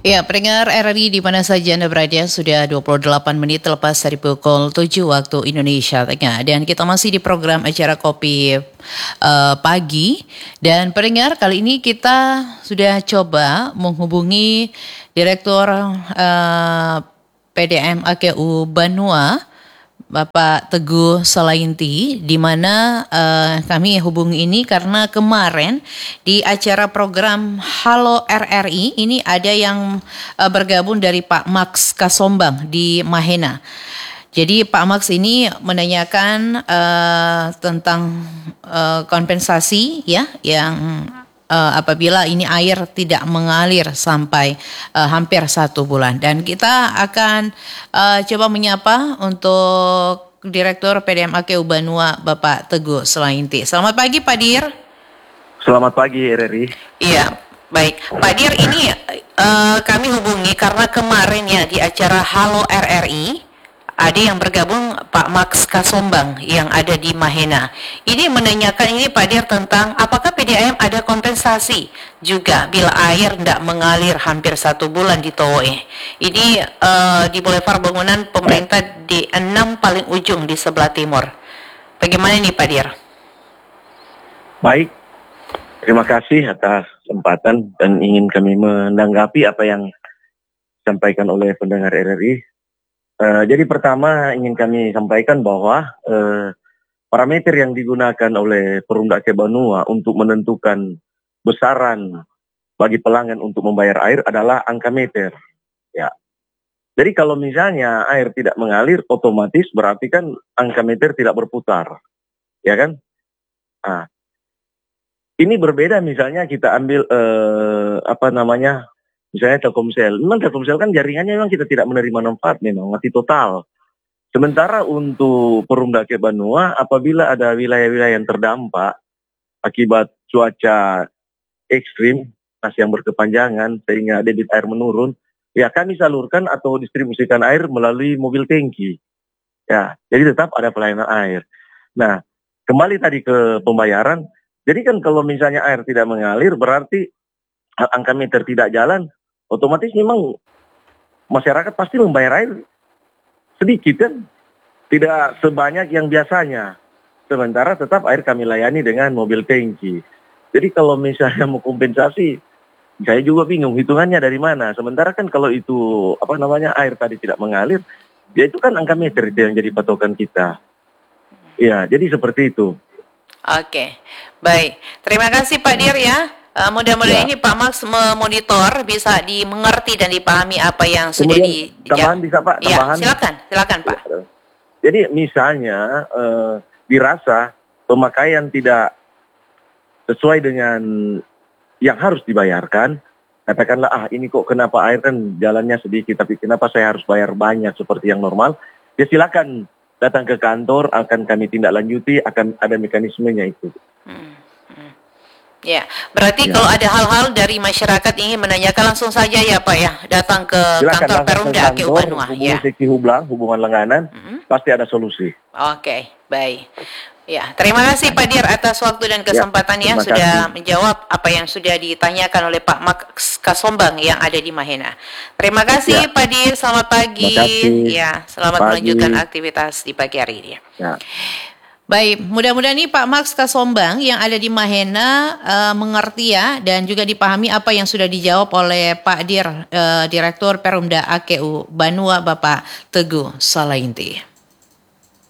Ya, pendengar RRI di mana saja Anda berada, sudah 28 menit lepas dari pukul 7 waktu Indonesia Tengah. Dan kita masih di program acara Kopi Pagi. Dan pendengar, kali ini kita sudah coba menghubungi Direktur PDM AKU Banua, Bapak Teguh Salainti, di mana kami hubungi ini karena kemarin di acara program Halo RRI ini ada yang bergabung dari Pak Max Kasombang di Mahena. Jadi Pak Max ini menanyakan tentang kompensasi ya yang apabila ini air tidak mengalir sampai hampir 1 bulan. Dan kita akan coba menyapa untuk Direktur PDM AKU Banua, Bapak Teguh Salainti. Selamat pagi Pak Dir. Selamat pagi RRI. Iya, baik. Pak Dir, ini kami hubungi karena kemarin ya di acara Halo RRI ada yang bergabung Pak Max Kasombang yang ada di Mahena. Ini menanyakan ini Pak Dir tentang apakah PDAM ada kompensasi juga bila air tidak mengalir hampir 1 bulan di Towoe. Ini di Boulevard Bangunan pemerintah di 6 paling ujung di sebelah timur. Bagaimana nih Pak Dir? Baik, terima kasih atas kesempatan dan ingin kami menanggapi apa yang disampaikan oleh pendengar RRI. Jadi pertama ingin kami sampaikan bahwa parameter yang digunakan oleh Perumda Aceh Banua untuk menentukan besaran bagi pelanggan untuk membayar air adalah angka meter. Ya. Jadi kalau misalnya air tidak mengalir, otomatis berarti kan angka meter tidak berputar, ya kan? Nah, ini berbeda misalnya kita ambil misalnya Telkomsel. Memang Telkomsel kan jaringannya memang kita tidak menerima manfaat, memang mati total. Sementara untuk Perumda Aceh Banua, apabila ada wilayah-wilayah yang terdampak akibat cuaca ekstrim, yang berkepanjangan sehingga debit air menurun, ya kami salurkan atau distribusikan air melalui mobil tangki. Ya, jadi tetap ada pelayanan air. Nah, kembali tadi ke pembayaran. Jadi kan kalau misalnya air tidak mengalir, berarti angka meter tidak jalan, otomatis memang masyarakat pasti membayar air sedikit kan, tidak sebanyak yang biasanya. Sementara tetap air kami layani dengan mobil tangki. Jadi kalau misalnya mau kompensasi, saya juga bingung hitungannya dari mana. Sementara kan kalau itu air tadi tidak mengalir, ya itu kan angka meter itu yang jadi patokan kita. Ya, jadi seperti itu. Oke, baik. Terima kasih Pak Dir ya. Mudah-mudahan ini Pak Max memonitor bisa dimengerti dan dipahami apa yang sudah tambahan bisa Pak? Tambahan? Ya, silakan Pak. Jadi misalnya dirasa pemakaian tidak sesuai dengan yang harus dibayarkan, katakanlah ini kok kenapa air kan jalannya sedikit, tapi kenapa saya harus bayar banyak seperti yang normal, ya silakan datang ke kantor, akan kami tindak lanjuti, akan ada mekanismenya itu. Ya, berarti kalau ada hal-hal dari masyarakat ingin menanyakan langsung saja ya Pak ya, datang ke kantor Perumda AKU Banua. Ya. Seksi Hublang, hubungan langganan, pasti ada solusi. Oke, baik. Ya, terima kasih Pak Dir atas waktu dan kesempatannya sudah menjawab apa yang sudah ditanyakan oleh Pak Max Kasombang yang ada di Mahena. Terima kasih Pak Dir, selamat pagi. Ya, selamat melanjutkan aktivitas di pagi hari ini. Ya. Baik, mudah-mudahan ini Pak Max Kasombang yang ada di Mahena mengerti ya dan juga dipahami apa yang sudah dijawab oleh Pak Dir, Direktur Perumda AKU Banua, Bapak Teguh Salainti.